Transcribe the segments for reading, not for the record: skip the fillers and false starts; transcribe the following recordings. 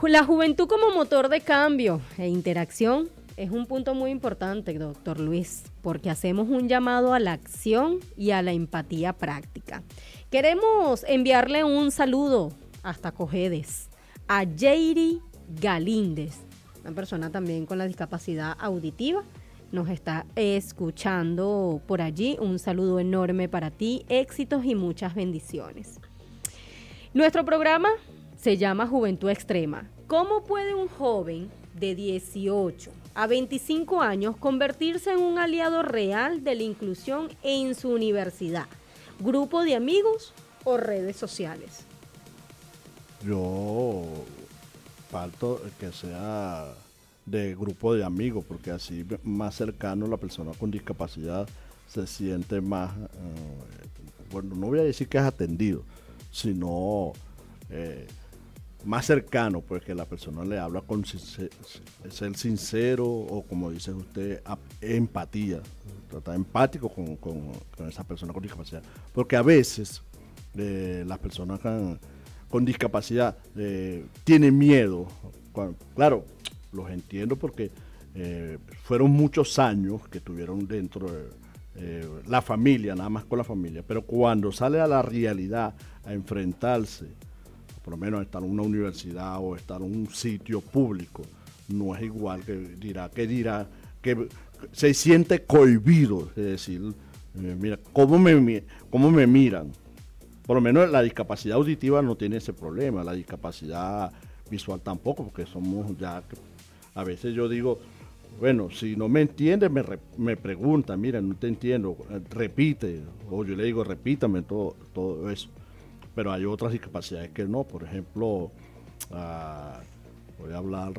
La juventud como motor de cambio e interacción es un punto muy importante, doctor Luis, porque hacemos un llamado a la acción y a la empatía práctica. Queremos enviarle un saludo hasta Cojedes a Jairi Galíndez, una persona también con la discapacidad auditiva. Nos está escuchando por allí. Un saludo enorme para ti, éxitos y muchas bendiciones. Nuestro programa se llama Juventud Extrema. ¿Cómo puede un joven de 18 a 25 años convertirse en un aliado real de la inclusión en su universidad, grupo de amigos o redes sociales? Yo parto que sea de grupo de amigos, porque así más cercano la persona con discapacidad se siente más, bueno, no voy a decir que es atendido, sino más cercano, pues que la persona le habla con ser sincero o, como dice usted, empatía, tratar empático con esa persona con discapacidad, porque a veces las personas con discapacidad tienen miedo. Claro, los entiendo porque fueron muchos años que tuvieron dentro de la familia, nada más con la familia, pero cuando sale a la realidad a enfrentarse, por lo menos a estar en una universidad o estar en un sitio público, no es igual que se siente cohibido, es decir, mira, ¿cómo me miran? Por lo menos la discapacidad auditiva no tiene ese problema, la discapacidad visual tampoco, porque somos ya, a veces yo digo, bueno, si no me entiendes, me pregunta, mira, no te entiendo, repite, o yo le digo, repítame todo eso. Pero hay otras discapacidades que no, por ejemplo, voy a hablar,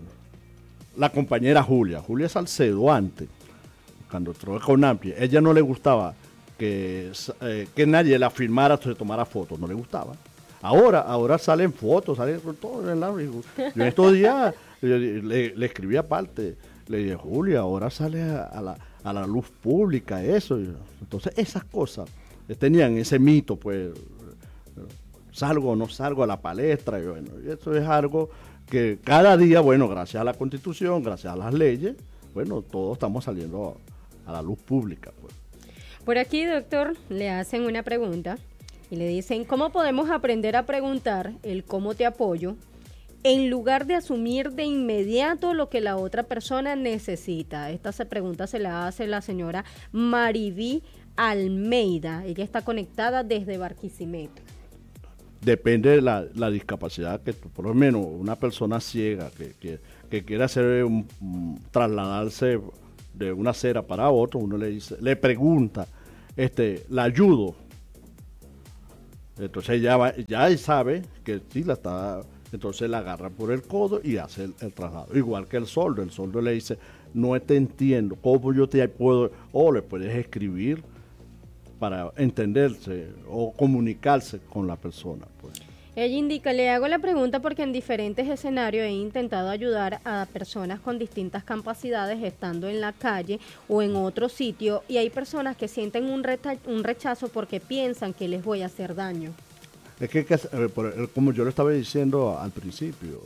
la compañera Julia Salcedo antes, cuando trabajó con Ampli, ella no le gustaba que nadie la filmara o se tomara fotos, no le gustaba. Ahora salen fotos, salen todo en la... Yo en estos días le escribí aparte, le dije, Julia, ahora sale a la luz pública eso. Entonces esas cosas tenían ese mito, pues, salgo o no salgo a la palestra, y bueno, y eso es algo que cada día, bueno, gracias a la Constitución, gracias a las leyes, bueno, todos estamos saliendo a la luz pública, pues. Por aquí, doctor, le hacen una pregunta y le dicen, ¿cómo podemos aprender a preguntar el cómo te apoyo en lugar de asumir de inmediato lo que la otra persona necesita? Esta pregunta se la hace la señora Mariví Almeida. Ella está conectada desde Barquisimeto. Depende de la discapacidad que por lo menos una persona ciega que quiera hacer trasladarse de una acera para otra, uno le pregunta, ¿la ayudo? Entonces ya sabe que sí la está, entonces la agarra por el codo y hace el traslado. Igual que el sordo le dice, no te entiendo, ¿cómo yo te puedo? O le puedes escribir para entenderse o comunicarse con la persona, pues. Ella indica, le hago la pregunta porque en diferentes escenarios he intentado ayudar a personas con distintas capacidades estando en la calle o en otro sitio y hay personas que sienten un rechazo porque piensan que les voy a hacer daño. Es que como yo lo estaba diciendo al principio,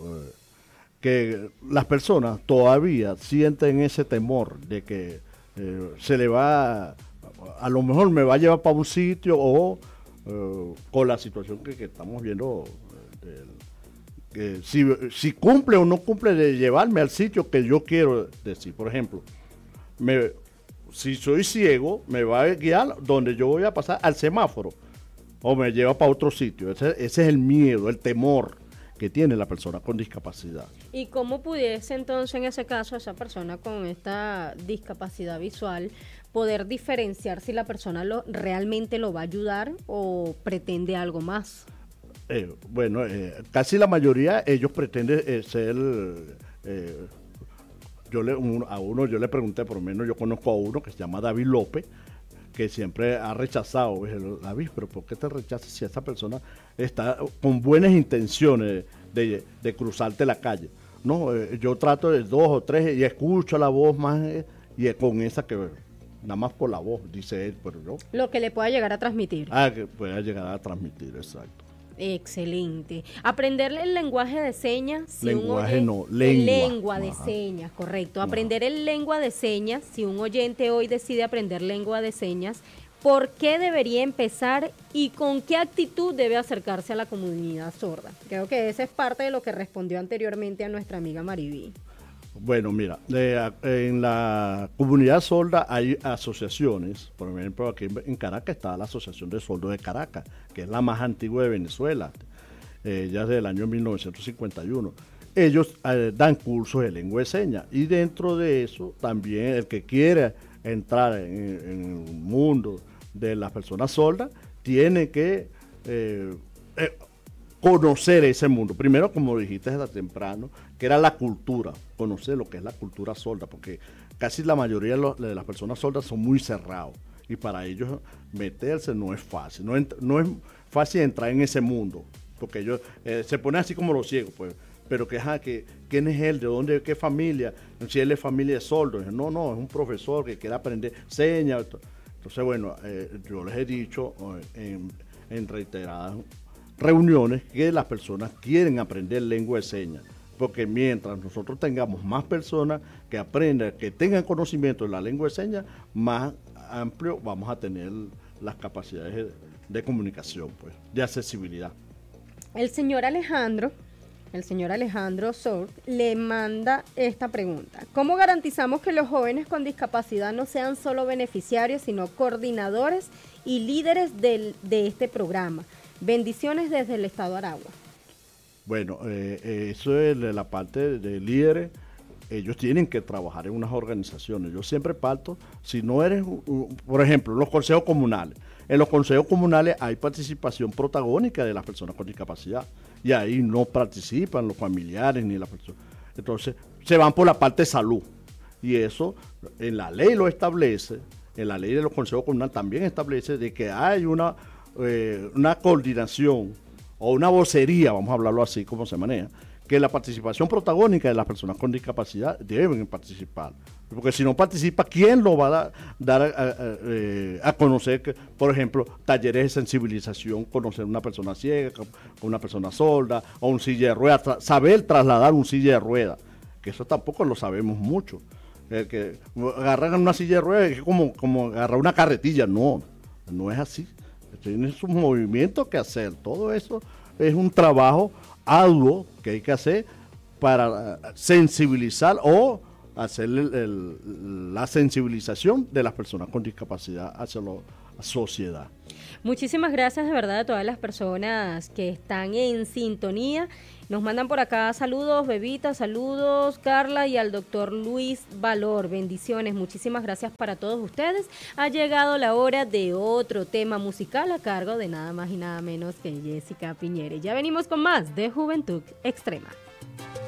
que las personas todavía sienten ese temor de que se le va, a lo mejor me va a llevar para un sitio o con la situación que estamos viendo, que si cumple o no cumple de llevarme al sitio que yo quiero decir. Por ejemplo, si soy ciego, me va a guiar donde yo voy a pasar al semáforo o me lleva para otro sitio. Ese es el miedo, el temor que tiene la persona con discapacidad. ¿Y cómo pudiese entonces en ese caso esa persona con esta discapacidad visual poder diferenciar si la persona realmente lo va a ayudar o pretende algo más? Bueno, casi la mayoría ellos pretenden ser... a uno yo le pregunté, por lo menos yo conozco a uno que se llama David López, que siempre ha rechazado. David, pero ¿por qué te rechazas si esa persona está con buenas intenciones de cruzarte la calle? No, yo trato de 2 o 3 y escucho la voz más, y es con esa que nada más por la voz, dice él, pero yo. Lo que le pueda llegar a transmitir. Que pueda llegar a transmitir, exacto. Excelente. Aprender el lenguaje de señas. Si Lenguaje no, lengua. Lengua de Ajá. señas, correcto. Ajá. Aprender el lengua de señas. Si un oyente hoy decide aprender lengua de señas, ¿por qué debería empezar y con qué actitud debe acercarse a la comunidad sorda? Creo que esa es parte de lo que respondió anteriormente a nuestra amiga Mariví. Bueno, mira, en la comunidad sorda hay asociaciones. Por ejemplo, aquí en Caracas está la Asociación de Sordos de Caracas, que es la más antigua de Venezuela, ya desde el año 1951. Ellos dan cursos de lengua de señas, y dentro de eso también el que quiera entrar en el mundo de las personas sordas tiene que conocer ese mundo. Primero, como dijiste desde temprano, que era la cultura, conocer lo que es la cultura sorda, porque casi la mayoría de las personas sordas son muy cerrados, y para ellos meterse no es fácil, no es fácil entrar en ese mundo, porque ellos se ponen así como los ciegos, pues, pero ¿quién es él? ¿De dónde? ¿De qué familia? Si él es familia de sordos. No, es un profesor que quiere aprender señas. Entonces, bueno, yo les he dicho en reiteradas reuniones que las personas quieren aprender lengua de señas, porque mientras nosotros tengamos más personas que aprendan, que tengan conocimiento de la lengua de señas, más amplio vamos a tener las capacidades de comunicación, pues, de accesibilidad. El señor Alejandro Sort le manda esta pregunta. ¿Cómo garantizamos que los jóvenes con discapacidad no sean solo beneficiarios, sino coordinadores y líderes de este programa? Bendiciones desde el estado Aragua. Bueno, eso es de la parte de líderes. Ellos tienen que trabajar en unas organizaciones. Yo siempre parto, si no eres, por ejemplo, los consejos comunales. En los consejos comunales hay participación protagónica de las personas con discapacidad, y ahí no participan los familiares ni las personas. Entonces, se van por la parte de salud, y eso en la ley lo establece. En la ley de los consejos comunales también establece de que hay una coordinación o una vocería, vamos a hablarlo así como se maneja, que la participación protagónica de las personas con discapacidad deben participar. Porque si no participa, ¿quién lo va a dar a conocer? Que, por ejemplo, talleres de sensibilización, conocer una persona ciega, una persona sorda, o un silla de ruedas, saber trasladar un silla de ruedas, que eso tampoco lo sabemos mucho. Que agarrar una silla de ruedas es como agarrar una carretilla, no es así. Tiene sus movimientos que hacer. Todo eso es un trabajo arduo que hay que hacer para sensibilizar o hacer la sensibilización de las personas con discapacidad hacia la sociedad. Muchísimas gracias de verdad a todas las personas que están en sintonía. Nos mandan por acá saludos, Bebita, saludos, Carla, y al doctor Luis Valor. Bendiciones, muchísimas gracias para todos ustedes. Ha llegado la hora de otro tema musical a cargo de nada más y nada menos que Jessica Piñere. Ya venimos con más de Juventud Extrema.